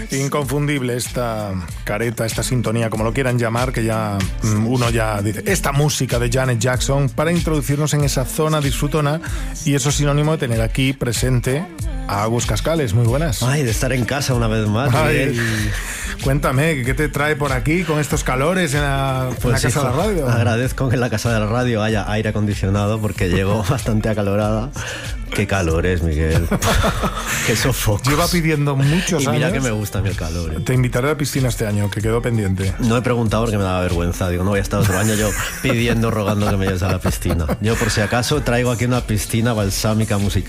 Inconfundible esta careta, esta sintonía, como lo quieran llamar, que ya uno ya dice, esta música de Janet Jackson, para introducirnos en esa zona disfrutona, y eso es sinónimo de tener aquí presente a Agus Cascales. Muy buenas. Ay, de estar en casa una vez más. Ay, cuéntame, ¿qué te trae por aquí con estos calores en la casa de la radio? Agradezco que en la casa de la radio haya aire acondicionado porque llego bastante acalorada. Qué calor es, Miguel. Qué sofoco. Lleva pidiendo muchos y mira años. que me gusta a mí el calor. Te invitaré a la piscina este año, que quedó pendiente. No he preguntado porque me daba vergüenza. Digo, no voy a estar otro año yo pidiendo, rogando que me lleves a la piscina. Yo, por si acaso, traigo aquí una piscina balsámica musical.